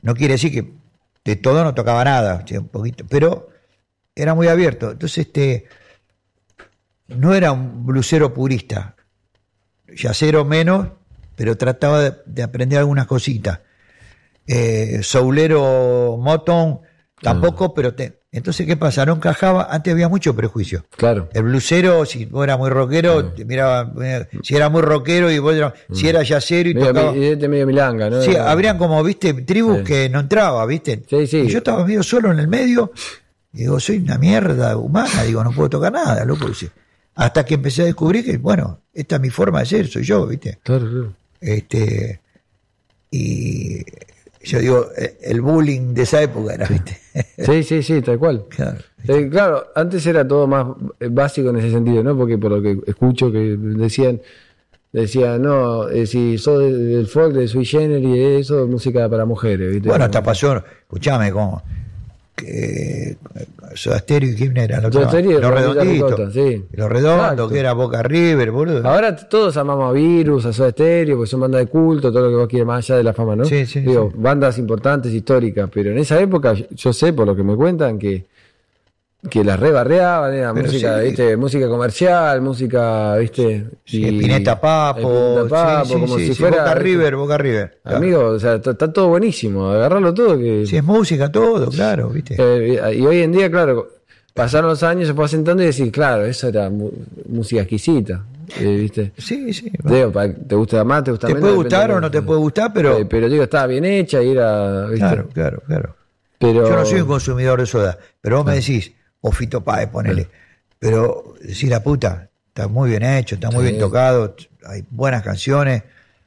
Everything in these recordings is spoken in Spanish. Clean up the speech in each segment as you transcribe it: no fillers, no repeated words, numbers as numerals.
No quiere decir que de todo no tocaba nada, un poquito, pero era muy abierto. Entonces, no era un blusero purista, jazzero menos, pero trataba de aprender algunas cositas. Soulero Motown tampoco, pero entonces ¿qué pasa? No encajaba. Antes había mucho prejuicio. Claro. El blusero, si vos eras muy rockero, te miraba, si era muy rockero y vos si era jazzero y tocaba. Y medio milanga, ¿no? Sí, habrían como, viste, tribus que no entraba, viste. Sí, sí. Y yo estaba medio solo en el medio, y digo, soy una mierda humana, digo, no puedo tocar nada, loco. Dice. Hasta que empecé a descubrir que, bueno, esta es mi forma de ser, soy yo, viste. Claro. Y yo digo, el bullying de esa época era, ¿viste? Sí, tal cual. Claro, antes era todo más básico en ese sentido, ¿no? Porque por lo que escucho que decían, no, si sos del folk, de Sui Generis, eso es música para mujeres, ¿viste? Bueno, hasta pasó, escuchame, como que Soda Stereo y quién era los redonditos, sí. Los redondos, exacto. Que era Boca River, boludo. Ahora todos amamos a Virus, a Soda Stereo, porque son bandas de culto, todo lo que vos quieres más allá de la fama, ¿no? Sí. Bandas importantes, históricas, pero en esa época yo sé, por lo que me cuentan, que las rebarreaban, era pero música, sí. ¿viste? Música comercial, música, ¿viste? Sí, Spinetta Papo, como si fuera Boca River. Claro. Amigo, o sea, está todo buenísimo, agarrarlo todo. Sí, es música, todo, claro, ¿viste? Y hoy en día, claro, pasaron los años, se fue asentando y decir, claro, eso era música exquisita, ¿viste? Sí. Digo, te gusta más, te gusta menos. Te puede gustar o no te puede gustar, pero digo, estaba bien hecha y era, ¿viste? Claro. Pero yo no soy un consumidor de soda, pero vos me decís, o Fito Páez, ponele, pero decís la puta, está muy bien hecho, está muy bien tocado, hay buenas canciones,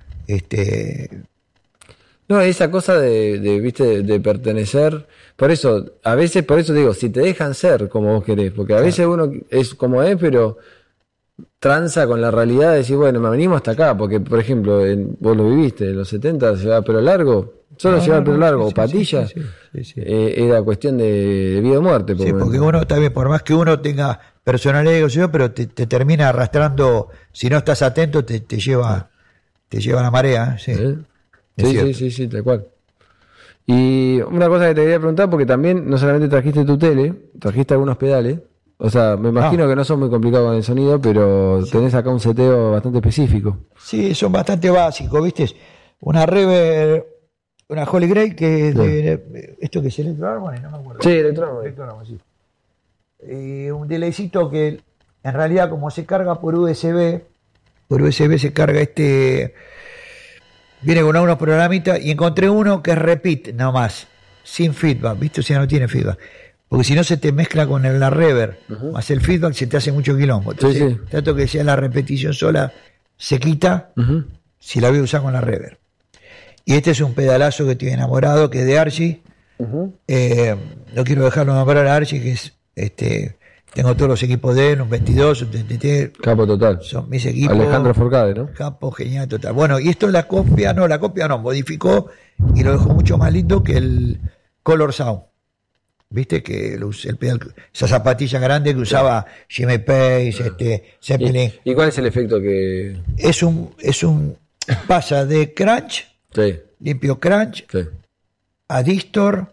No, esa cosa ¿viste? De pertenecer, por eso digo, si te dejan ser como vos querés, porque a veces uno es como es, pero tranza con la realidad de decir, bueno, me venimos hasta acá, porque por ejemplo, vos lo viviste, en los 70 se llevaba pelo largo, llevaba pelo largo o patillas, era cuestión de vida o muerte. Sí, porque uno también, por más que uno tenga personalidad, pero te termina arrastrando, si no estás atento, te lleva la marea, sí. Sí, tal cual. Y una cosa que te quería preguntar, porque también no solamente trajiste tu tele, trajiste algunos pedales. O sea, me imagino que no son muy complicados con el sonido, pero tenés acá un seteo bastante específico. Sí, son bastante básicos, ¿viste? Una Reverb, una Holy Grail, que es esto que es Electro Harmony, no me acuerdo. Sí, Electro Harmony, sí. Y un delaycito que en realidad como se carga por USB se carga viene con unos programitas y encontré uno que es repeat nomás, sin feedback, ¿viste? O sea, no tiene feedback. Porque si no se te mezcla con la reverb, más el feedback se te hace mucho quilombo. Entonces, tanto que sea la repetición sola se quita si la voy a usar con la reverb. Y este es un pedalazo que estoy enamorado, que es de Archie. No quiero dejarlo nombrar a Archie, que es tengo todos los equipos de él, un 22, un 33. Capo total. Son mis equipos. Alejandro Forcade, ¿no? Capo, genial, total. Bueno, y esto la copia no, modificó y lo dejó mucho más lindo que el Color Sound. Viste que el pedal, esa zapatilla grande que usaba Jimmy Page, Zeppelin. ¿Y cuál es el efecto que...? Es un pasa de crunch, limpio crunch, a distor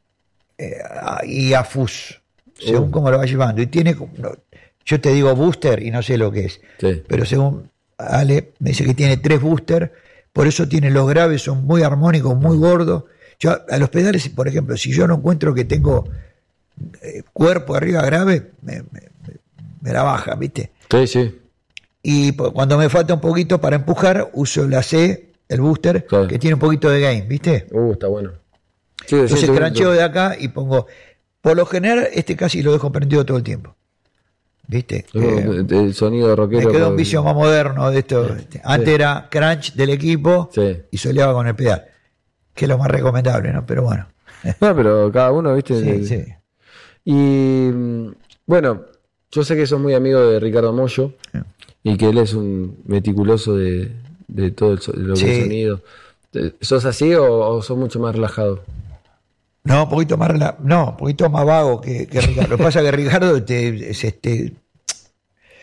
y a fuzz, según cómo lo va llevando. Y tiene, yo te digo booster y no sé lo que es, pero según Ale me dice que tiene 3 boosters, por eso tiene los graves, son muy armónicos, muy gordos. Yo a los pedales, por ejemplo, si yo no encuentro que tengo cuerpo arriba grave, me la baja, ¿viste? Sí. Y cuando me falta un poquito para empujar, uso la C, el booster, que tiene un poquito de gain, ¿viste? Está bueno. Sí, entonces crancheo de acá y pongo... Por lo general, casi lo dejo prendido todo el tiempo. ¿Viste? El sonido rockero. Me quedó un vicio más moderno de esto. Antes era crunch del equipo y soleaba con el pedal. Que es lo más recomendable, ¿no? Pero bueno. No, pero cada uno, ¿viste? Sí. Y bueno, yo sé que sos muy amigo de Ricardo Mollo y que él es un meticuloso de todo lo que es sonido. ¿Sos así o sos mucho más relajado? No, un poquito más vago que Ricardo. Lo que pasa es que Ricardo tiene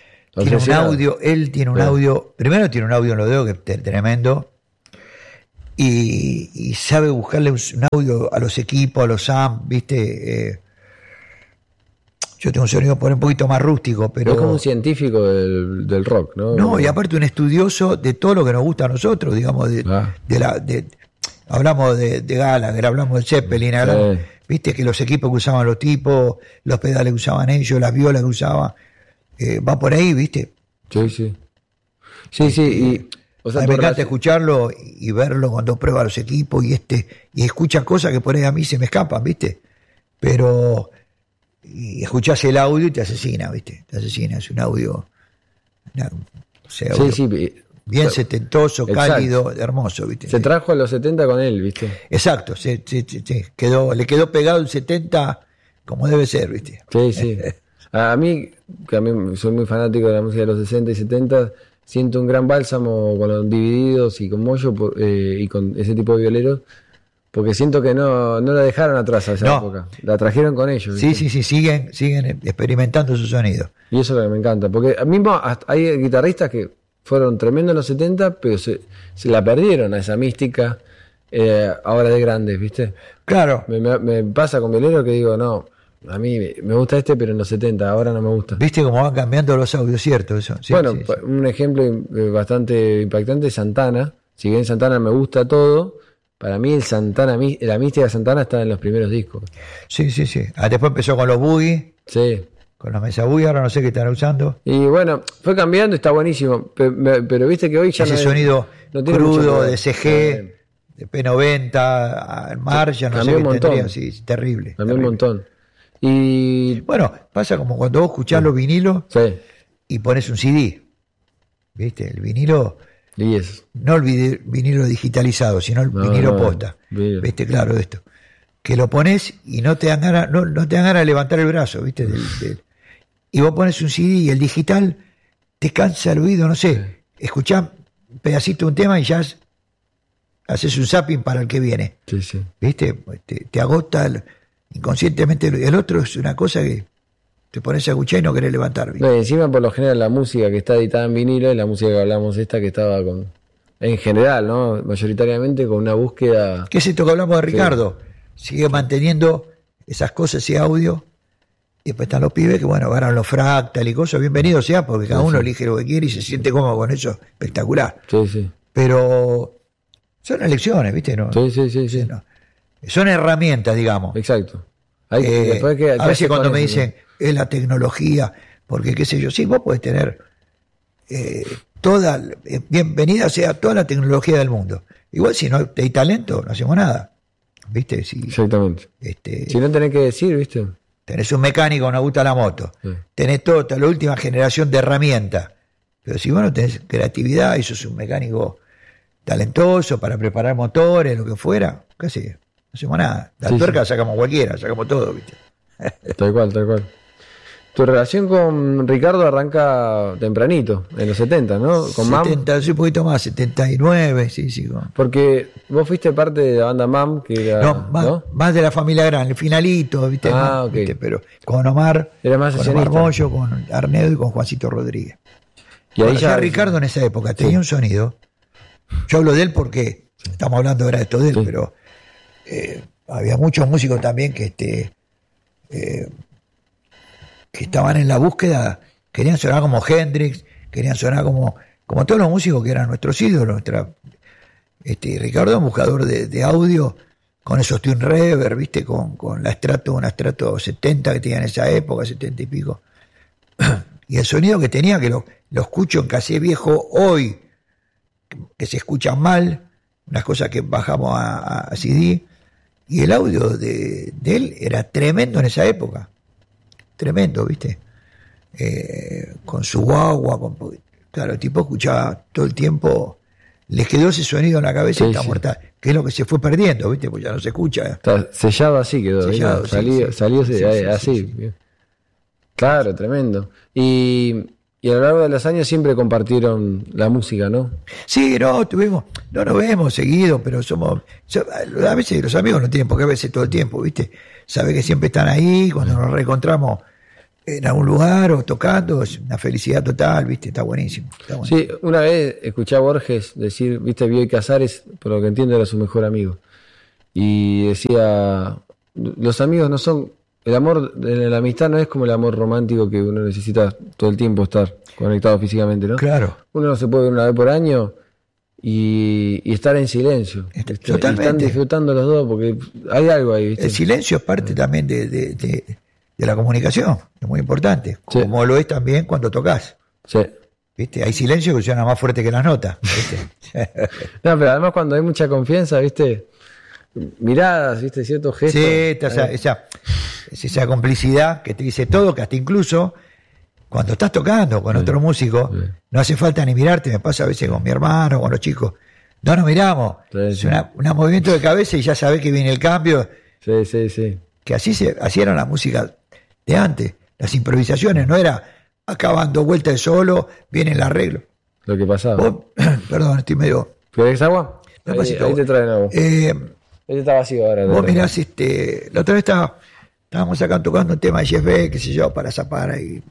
un audio, él tiene un audio, primero tiene un audio en los dedos que es tremendo. y sabe buscarle un audio a los equipos, a los amps, ¿viste? Yo tengo un sonido por un poquito más rústico, pero... Es como un científico del rock, ¿no? No, y aparte un estudioso de todo lo que nos gusta a nosotros, digamos, hablamos de Gallagher, hablamos de Zeppelin, hablamos, viste que los equipos que usaban los tipos, los pedales que usaban ellos, las violas que usaban, va por ahí, viste. Sí. Y, o sea, a mí me encanta escucharlo y verlo cuando prueba los equipos y escucha cosas que por ahí a mí se me escapan, viste. Pero y escuchás el audio y te asesina, viste. Te asesina, es un audio, bien setentoso, cálido, hermoso, ¿viste? Se trajo a los 70 con él, ¿viste? Exacto, le quedó pegado el 70 como debe ser, ¿viste? Sí. A mí soy muy fanático de la música de los 60 y 70, siento un gran bálsamo con los Divididos y con Moyo y con ese tipo de violeros, porque siento que no la dejaron atrás a esa época, la trajeron con ellos, ¿viste? Sí, siguen experimentando su sonido. Y eso es lo que me encanta, porque a mí hay guitarristas que fueron tremendos en los 70, pero se la perdieron a esa mística ahora de grandes, ¿viste? Claro. Me pasa con violeros que digo, no, a mí me gusta pero en los 70, ahora no me gusta. ¿Viste cómo van cambiando los audios, cierto? Eso. Sí, bueno, un ejemplo bastante impactante es Santana. Si bien Santana me gusta todo, para mí la mística de Santana está en los primeros discos. Sí. Después empezó con los boogie. Sí. Con la mesa boogie, ahora no sé qué están usando. Y bueno, fue cambiando, está buenísimo. Pero viste que hoy ya ese sonido no tiene crudo de CG, de P90, al Marshall, no sé qué tendría, sí, terrible. También un montón. Y bueno, pasa como cuando vos escuchás los vinilos y pones un CD, ¿viste? El vinilo, no el vinilo digitalizado, sino el vinilo posta, ¿viste? Claro, esto, que lo pones y no te dan ganas, no te dan ganas de levantar el brazo, ¿viste? Y vos pones un CD y el digital te cansa el oído, no sé, escuchás un pedacito de un tema y ya haces un zapping para el que viene, ¿viste? Te agota inconscientemente. El otro es una cosa que te pones a escuchar y no querés levantar. No, y encima por lo general la música que está editada en vinilo es la música que hablamos que estaba en general, ¿no? Mayoritariamente con una búsqueda. ¿Qué es esto que hablamos de Ricardo? Sigue manteniendo esas cosas, ese audio, y después están los pibes que bueno, agarran los fractal y cosas, bienvenido sea, porque cada uno elige lo que quiere y se siente cómodo con eso, espectacular. Pero son elecciones, ¿viste? ¿No? Sí. No. Son herramientas, digamos. Exacto. A veces cuando me dicen, es la tecnología, porque qué sé yo, sí, vos podés tener bienvenida sea toda la tecnología del mundo. Igual si no hay talento, no hacemos nada. ¿Viste? Exactamente. Si no tenés que decir, ¿viste? Tenés un mecánico, nos gusta la moto. Tenés toda la última generación de herramientas. Pero si vos no tenés creatividad y sos un mecánico talentoso para preparar motores, lo que fuera, ¿qué sé? No hacemos nada. La tuerca sacamos cualquiera, sacamos todo, ¿viste? Tal cual. Tu relación con Ricardo arranca tempranito, en los 70, ¿no? Con 70, MAM. Sí, un poquito más, 79, sí. Porque vos fuiste parte de la banda MAM, que era... más de la familia Gran, el finalito, ¿viste? ¿Viste? Pero con Omar, era más con Omar Mollo, con Arnedo y con Juancito Rodríguez. Y ahí ya Ricardo en esa época tenía un sonido. Yo hablo de él porque estamos hablando ahora de esto de él, pero había muchos músicos también que estaban en la búsqueda, querían sonar como Hendrix, querían sonar como todos los músicos que eran nuestros ídolos. Ricardo es un buscador de audio con esos Twin Reverb, ¿viste? Con una Strato 70 que tenía en esa época, 70 y pico. Y el sonido que tenía, que lo escucho en cassette viejo hoy, que se escuchan mal, unas cosas que bajamos a CD, y el audio de él era tremendo en esa época. Tremendo, ¿viste? Con su guagua, claro, el tipo escuchaba todo el tiempo, les quedó ese sonido en la cabeza y está mortal, que es lo que se fue perdiendo, ¿viste? Pues ya no se escucha. Está sellado así quedó, sellado, salió así. Sí. Claro, tremendo. Y a lo largo de los años siempre compartieron la música, ¿no? Sí, no nos vemos seguido, pero a veces los amigos no tienen por qué verse todo el tiempo, ¿viste? Sabe que siempre están ahí, cuando nos reencontramos en algún lugar o tocando, es una felicidad total, ¿viste? Está buenísimo. Sí, una vez escuché a Borges decir, ¿viste? Bioy Casares, por lo que entiendo, era su mejor amigo. Y decía, los amigos no son, el amor de la amistad no es como el amor romántico que uno necesita todo el tiempo estar conectado físicamente, ¿no? Claro. Uno no se puede ver una vez por año y estar en silencio. Totalmente. Están disfrutando los dos porque hay algo ahí, ¿viste? El silencio es parte también de la comunicación, es muy importante, sí. Como lo es también cuando tocas. Sí. ¿Viste? Hay silencio que suena más fuerte que las notas, ¿viste? No, pero además cuando hay mucha confianza, ¿viste? Miradas, ¿viste? Ciertos gestos. Sí, esa complicidad que te dice todo, que hasta incluso cuando estás tocando con otro músico, no hace falta ni mirarte, me pasa a veces con mi hermano, con los chicos, no nos miramos, es un movimiento de cabeza y ya sabés que viene el cambio. Sí. Que así era la música de antes, las improvisaciones, no era acabando vuelta de solo, viene el arreglo. Lo que pasaba. Perdón, estoy medio... ¿Querés agua? Ahí te traen agua. Este está vacío ahora. Vos mirás, la otra vez estábamos acá tocando un tema de Jeff Beck, qué sé yo, para Zapara, y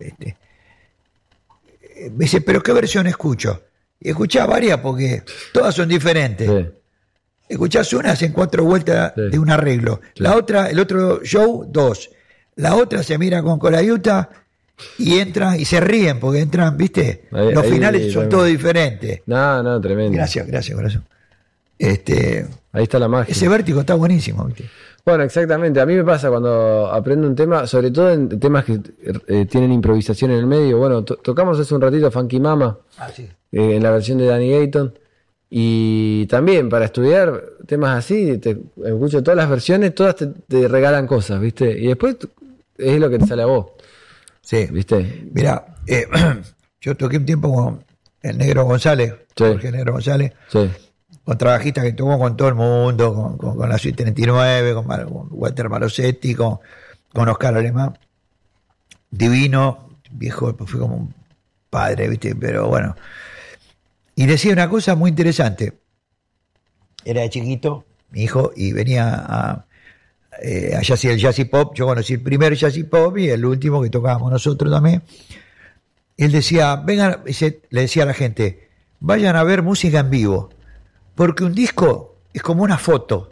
me dice, ¿pero qué versión escucho? Y escuchás varias porque todas son diferentes. Sí. Escuchás una, hacen 4 vueltas de un arreglo. Sí. La otra, el otro show, 2. La otra se mira con Colayuta y entran y se ríen porque entran, ¿viste? Los finales son todos diferentes. No, tremendo. Gracias, corazón. Ahí está la magia. Ese vértigo está buenísimo, ¿viste? Bueno, exactamente. A mí me pasa cuando aprendo un tema, sobre todo en temas que tienen improvisación en el medio. Bueno, tocamos hace un ratito Funky Mama, sí. En la versión de Danny Gayton. Y también para estudiar temas así, escucho todas las versiones, todas te regalan cosas, ¿viste? Y después es lo que te sale a vos. Sí. ¿Viste? Mirá, yo toqué un tiempo con el Negro González, sí. Jorge Negro González. Sí. Con trabajistas que tocó con todo el mundo, con la Suite 39, con Walter Marosetti, con Oscar Alemán. Divino, viejo, fue como un padre, ¿viste? Pero bueno. Y decía una cosa muy interesante. Era de chiquito, mi hijo, y venía allá hacía el jazz y pop. Yo conocí el primer jazz y pop y el último que tocábamos nosotros también. Él decía, vengan, le decía a la gente, vayan a ver música en vivo. Porque un disco es como una foto.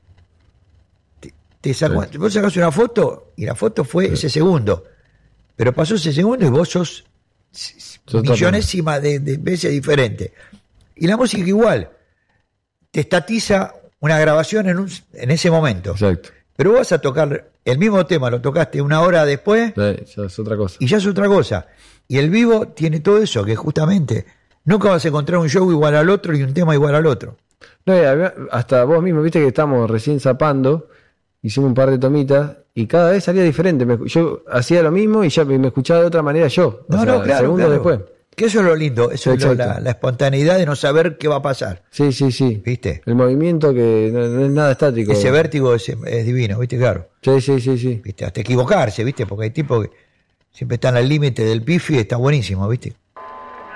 Vos sacás una foto y la foto fue ese segundo. Pero pasó ese segundo y vos sos millonésima de veces diferente. Y la música igual. Te estatiza una grabación en ese momento. Exacto. Pero vos vas a tocar el mismo tema, lo tocaste una hora después. Ya es otra cosa. Y ya es otra cosa. Y el vivo tiene todo eso, que justamente... Nunca vas a encontrar un show igual al otro y un tema igual al otro. No, hasta vos mismo, viste que estamos recién zapando, hicimos un par de tomitas y cada vez salía diferente. Yo hacía lo mismo y ya me escuchaba de otra manera yo. Claro. Segundos después. Que eso es lo lindo, eso es la espontaneidad de no saber qué va a pasar. Sí. ¿Viste? El movimiento que no es nada estático. Ese vértigo es divino, ¿viste? Claro. Sí. ¿Viste? Hasta equivocarse, ¿viste? Porque hay tipos que siempre están al límite del pifi y está buenísimo, ¿viste?